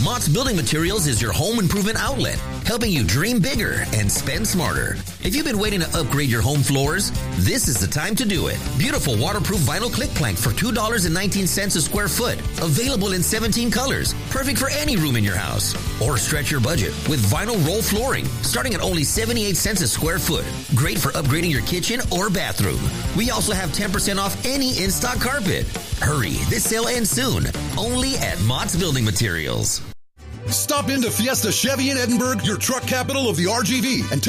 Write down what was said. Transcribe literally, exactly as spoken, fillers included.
Mott's Building Materials is your home improvement outlet, helping you dream bigger and spend smarter. If you've been waiting to upgrade your home floors, this is the time to do it. Beautiful waterproof vinyl click plank for two dollars and nineteen cents a square foot. Available in seventeen colors. Perfect for any room in your house. Or stretch your budget with vinyl roll flooring, starting at only seventy-eight cents a square foot. Great for upgrading your kitchen or bathroom. We also have ten percent off any in-stock carpet. Hurry, this sale ends soon. Only at Mott's Building Materials. Stop into Fiesta Chevy in Edinburg, your truck capital of the R G V, and take